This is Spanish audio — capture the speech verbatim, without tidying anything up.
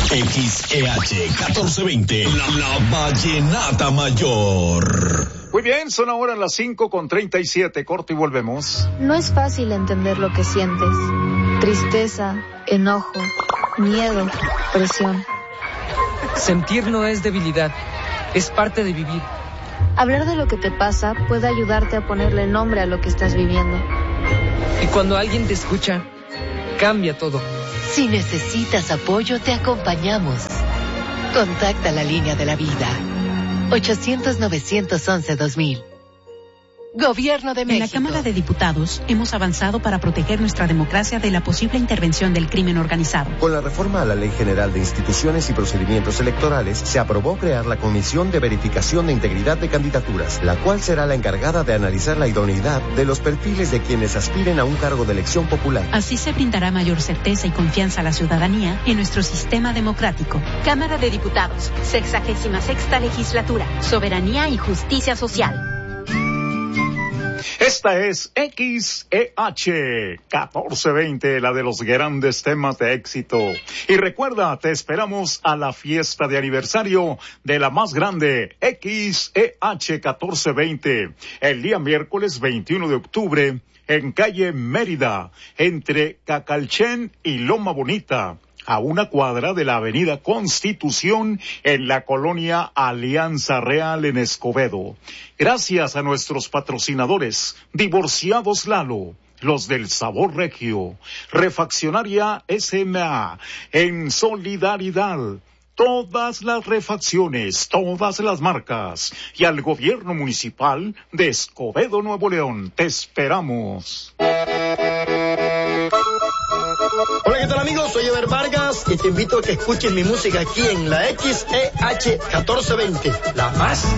X E H catorce veinte, la, la vallenata mayor. Muy bien, son ahora las cinco con treinta y siete, corto y volvemos. No es fácil entender lo que sientes. Tristeza, enojo, miedo, presión. Sentir no es debilidad, es parte de vivir. Hablar de lo que te pasa puede ayudarte a ponerle nombre a lo que estás viviendo. Y cuando alguien te escucha, cambia todo. Si necesitas apoyo, te acompañamos. Contacta la línea de la vida. ochocientos, novecientos once, dos mil. Gobierno de México. En la Cámara de Diputados hemos avanzado para proteger nuestra democracia de la posible intervención del crimen organizado. Con la reforma a la Ley General de Instituciones y Procedimientos Electorales, se aprobó crear la Comisión de Verificación de Integridad de Candidaturas, la cual será la encargada de analizar la idoneidad de los perfiles de quienes aspiren a un cargo de elección popular. Así se brindará mayor certeza y confianza a la ciudadanía en nuestro sistema democrático. Cámara de Diputados, sexagésima sexta legislatura, soberanía y justicia social. Esta es X E H catorce veinte, la de los grandes temas de éxito. Y recuerda, te esperamos a la fiesta de aniversario de la más grande, X E H catorce veinte, el día miércoles veintiuno de octubre, en calle Mérida, entre Cacalchen y Loma Bonita, a una cuadra de la avenida Constitución, en la colonia Alianza Real en Escobedo. Gracias a nuestros patrocinadores, Divorciados Lalo, los del sabor regio, Refaccionaria S M A, en solidaridad, todas las refacciones, todas las marcas, y al gobierno municipal de Escobedo, Nuevo León. Te esperamos. Hola, ¿qué tal, amigos? Soy Ever Vargas y te invito a que escuches mi música aquí en la X E H catorce veinte, la más